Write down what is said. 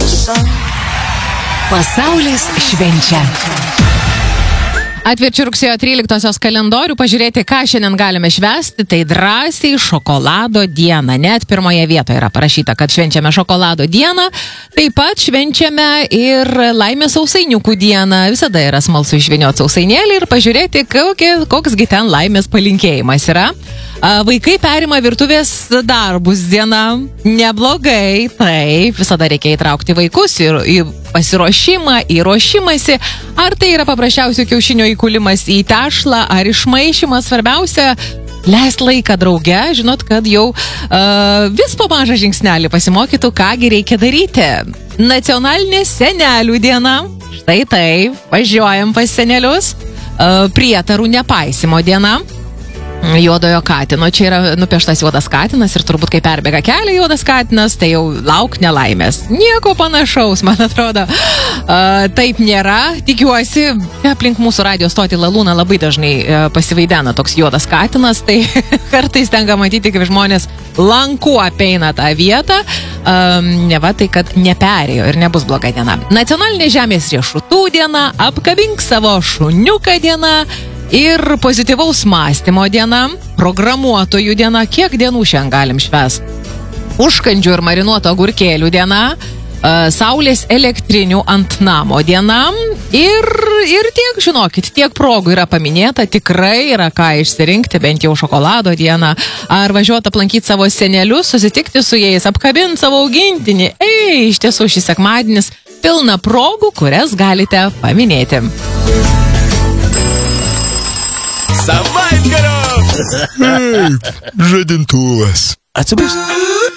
Pasaulis švenčia. Atverčiu rugsėjo 13-osios kalendorių, pažiūrėti, ką šiandien galime švęsti, tai drąsiai šokolado dieną. Net pirmoje vietoje yra parašyta, kad švenčiame šokolado dieną, taip pat švenčiame ir laimės sausainiukų dieną. Visada yra smalsu išvynioti sausainėlį ir pažiūrėti, koksgi ten laimės palinkėjimas yra. Vaikai perima virtuvės darbus diena. Neblogai, taip, visada reikia įtraukti vaikus ir į pasiruošimą, į ruošimąsi. Ar tai yra paprasčiausių kiaušinio įkūlimas į tešlą, ar išmaišymas, svarbiausia leist laiką drauge, žinot, kad jau vis po mažą žingsnelį pasimokytų, kągi reikia daryti. Nacionalinė senelių diena, štai taip, važiuojam pas senelius. Prietarų nepaisimo diena. Juodojo katino. Čia yra nupieštas juodas katinas ir turbūt, kai perbėga kelią juodas katinas, tai jau lauk nelaimės. Nieko panašaus, man atrodo. Taip nėra. Tikiuosi, aplink mūsų radijo stotį Lalūną labai dažnai pasivaidena toks juodas katinas, tai kartais tenka matyti, kaip žmonės lankų apeina tą vietą. Neva tai, kad neperėjo ir nebus bloga diena. Nacionalinė žemės riešutų diena, apkabink savo šuniuką diena. Ir pozityvaus mąstymo diena, programuotojų diena. Kiek dienų šiandien galim švęsti? Užkandžių ir marinuoto agurkėlių diena, saulės elektrinių ant namo diena. Ir tiek, žinokit, tiek progų yra paminėta, tikrai yra ką išsirinkti, bent jau šokolado dieną. Ar važiuoti aplankyti savo senelius, susitikti su jais, apkabinti savo augintinį. Iš tiesų šis sekmadienis pilna progų, kurias galite paminėti. Savaitgalio! Žadintuvas. Atsibus.